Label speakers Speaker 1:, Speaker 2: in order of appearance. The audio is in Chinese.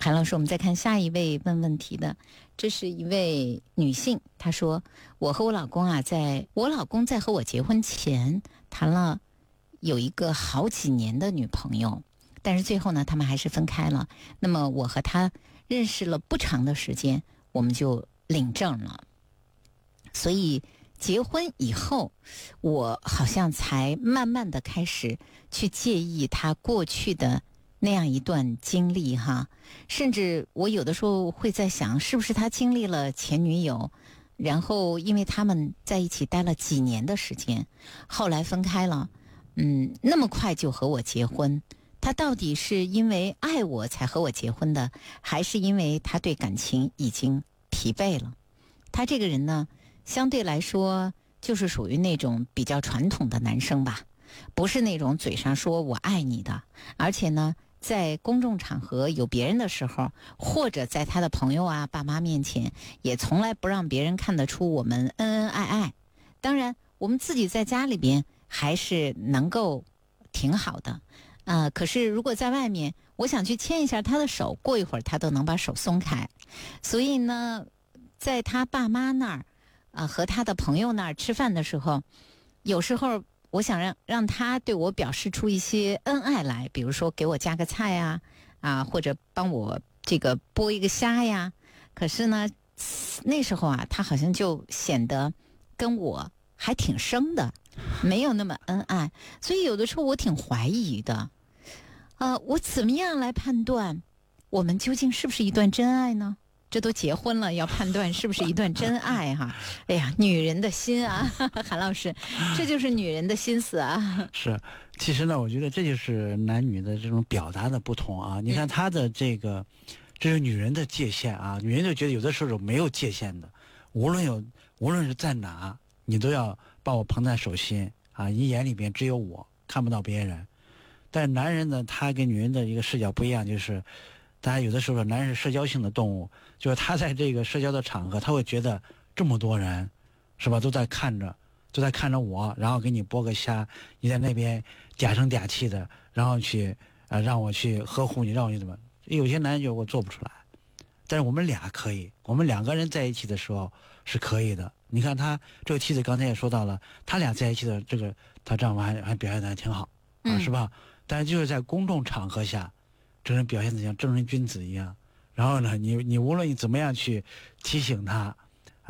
Speaker 1: 韩老师，我们再看下一位问问题的，这是一位女性，她说：我和我老公啊，我老公在和我结婚前谈了有一个好几年的女朋友，但是最后呢，他们还是分开了。那么我和他认识了不长的时间，我们就领证了。所以结婚以后，我好像才慢慢的开始去介意他过去的那样一段经历哈，甚至我有的时候会在想，是不是他经历了前女友，然后因为他们在一起待了几年的时间，后来分开了，那么快就和我结婚，他到底是因为爱我才和我结婚的，还是因为他对感情已经疲惫了？他这个人呢，相对来说就是属于那种比较传统的男生吧，不是那种嘴上说我爱你的，而且呢在公众场合有别人的时候，或者在他的朋友啊爸妈面前，也从来不让别人看得出我们恩恩爱爱。当然我们自己在家里边还是能够挺好的，可是如果在外面，我想去牵一下他的手，过一会儿他都能把手松开。所以呢，在他爸妈那儿和他的朋友那儿吃饭的时候，有时候我想让他对我表示出一些恩爱来，比如说给我夹个菜或者帮我这个剥一个虾呀。可是呢，那时候他好像就显得跟我还挺生的，没有那么恩爱。所以有的时候我挺怀疑的，我怎么样来判断我们究竟是不是一段真爱呢？这都结婚了，要判断是不是一段真爱哈？哎呀，女人的心啊，韩老师，这就是女人的心思啊。
Speaker 2: 是，其实呢，我觉得这就是男女的这种表达的不同啊。你看他的这是女人的界限啊，女人就觉得有的时候没有界限的，无论是在哪，你都要把我捧在手心啊，你眼里边只有我，看不到别人。但是男人呢，他跟女人的一个视角不一样，就是大家有的时候说男人是社交性的动物，就是他在这个社交的场合，他会觉得这么多人是吧，都在看着我，然后给你剥个虾，你在那边嗲声嗲气的，然后去让我去呵护你，让我去怎么？有些男人就我做不出来，但是我们俩可以，我们两个人在一起的时候是可以的。你看他这个妻子刚才也说到了，他俩在一起的这个他丈夫还表现得还挺好啊，是吧？但是就是在公众场合下，这人表现得像正人君子一样。然后呢，你无论你怎么样去提醒他，